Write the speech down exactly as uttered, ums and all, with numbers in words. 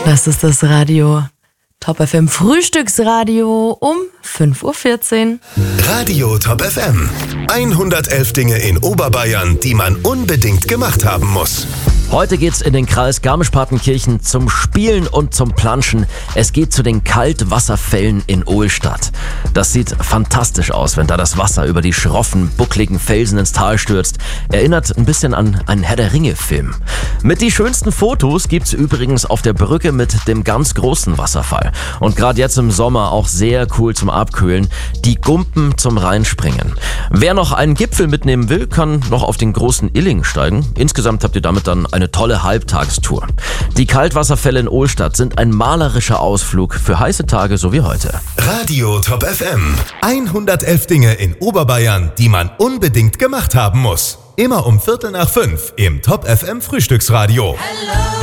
Das ist das Radio Top F M Frühstücksradio um fünf Uhr vierzehn. Radio Top F M. hundertelf Dinge in Oberbayern, die man unbedingt gemacht haben muss. Heute geht's in den Kreis Garmisch-Partenkirchen zum Spielen und zum Planschen. Es geht zu den Kaltwasserfällen in Ohlstadt. Das sieht fantastisch aus, wenn da das Wasser über die schroffen, buckligen Felsen ins Tal stürzt. Erinnert ein bisschen an einen Herr-der-Ringe-Film. Mit die schönsten Fotos gibt's übrigens auf der Brücke mit dem ganz großen Wasserfall. Und gerade jetzt im Sommer auch sehr cool zum Abkühlen. Die Gumpen zum Reinspringen. Wer noch einen Gipfel mitnehmen will, kann noch auf den großen Illing steigen. Insgesamt habt ihr damit dann eine tolle Halbtagestour. Die Kaltwasserfälle in Ohlstadt sind ein malerischer Ausflug für heiße Tage so wie heute. Radio Top F M. hundertelf Dinge in Oberbayern, die man unbedingt gemacht haben muss. Immer um Viertel nach fünf im Top F M Frühstücksradio. Hello.